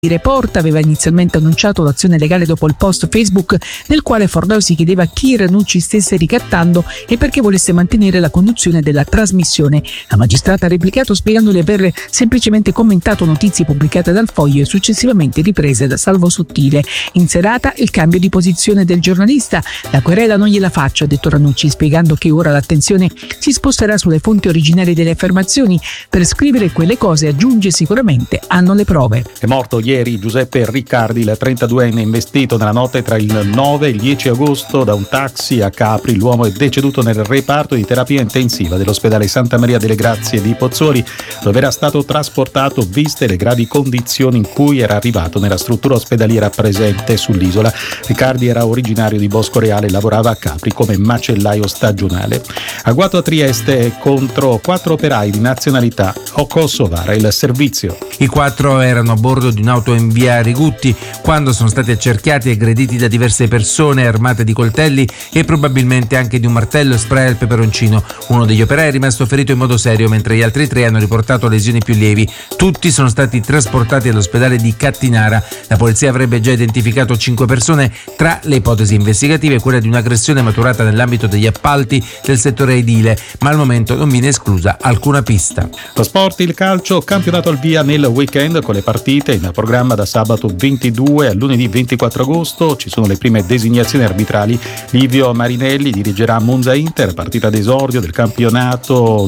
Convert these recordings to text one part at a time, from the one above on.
Report aveva inizialmente annunciato l'azione legale dopo il post Facebook nel quale Forleo si chiedeva chi Ranucci stesse ricattando e perché volesse mantenere la conduzione della trasmissione. La magistrata ha replicato spiegando di aver semplicemente commentato notizie pubblicate dal Foglio e successivamente riprese da Salvo Sottile. In serata il cambio di posizione del giornalista. La querela non gliela faccio, ha detto Ranucci, spiegando che ora l'attenzione si sposterà sulle fonti originali delle affermazioni. Per scrivere quelle cose, aggiunge, sicuramente hanno le prove. È morto ieri Giuseppe Riccardi, il 32enne investito nella notte tra il 9 e il 10 agosto da un taxi a Capri. L'uomo è deceduto nel reparto di terapia intensiva dell'ospedale Santa Maria delle Grazie di Pozzuoli, dove era stato trasportato viste le gravi condizioni in cui era arrivato nella struttura ospedaliera presente sull'isola. Riccardi era originario di Bosco Reale e lavorava a Capri come macellaio stagionale. Agguato a Trieste contro 4 operai di nazionalità kosovara il servizio. I 4 erano a bordo di un'auto in via Rigutti quando sono stati accerchiati e aggrediti da diverse persone armate di coltelli e probabilmente anche di un martello e spray al peperoncino. Uno degli operai è rimasto ferito in modo serio, mentre gli altri 3 hanno riportato lesioni più lievi. Tutti sono stati trasportati all'ospedale di Cattinara. La polizia avrebbe già identificato 5 persone. Tra le ipotesi investigative quella di un'aggressione maturata nell'ambito degli appalti del settore edile, ma al momento non viene esclusa alcuna pista. Lo sport, il calcio, campionato al via nel weekend con le partite in programma da sabato 22 a lunedì 24 agosto. Ci sono le prime designazioni arbitrali. Livio Marinelli dirigerà Monza Inter, partita d'esordio del campionato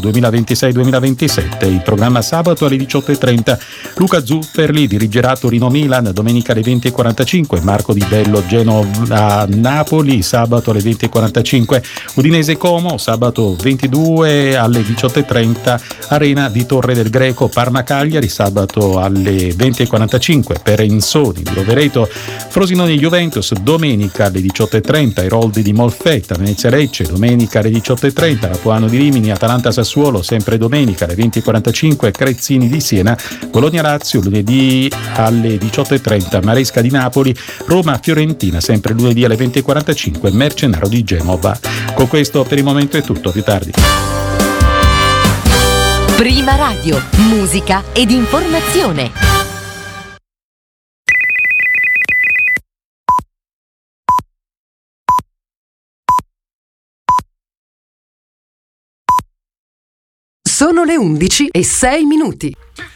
2026-2027. Il programma sabato alle 18:30. Luca Zufferli dirigerà Torino Milan domenica alle 20:45. Marco Di Bello Genova Napoli sabato alle 20:45. Udinese Como sabato 22 alle 18:30. Arena di Torre del Greco Parma Cagliari sabato alle 20:45. Per Enzoni di Rovereto Frosinone Juventus domenica alle 18:30. Eroldi di Molfetta Venezia Lecce domenica alle 18:30. Rapuano di Rimini Atalanta Sassuolo sempre domenica alle 20:45. Crezzini di Siena Bologna Lazio lunedì alle 18:30. Maresca di Napoli Roma Fiorentina sempre lunedì alle 20:45. Mercenaro di Genova. Con questo per il momento è tutto, più tardi. Prima Radio, musica ed informazione. Sono le 11:06.